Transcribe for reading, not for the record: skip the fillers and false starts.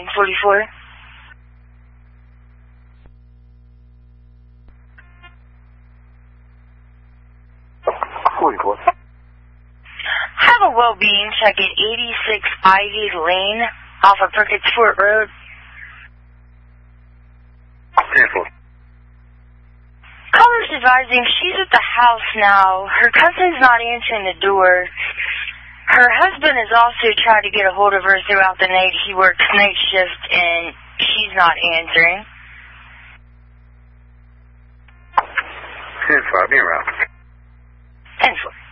44. Have a well-being check at 86 Ivy Lane off of Burkettsport Road. Caller's advising she's at the house now. Her cousin's not answering the door. Her husband has also tried to get a hold of her throughout the night. He works night shift and she's not answering. 10-4, be around. 10-4.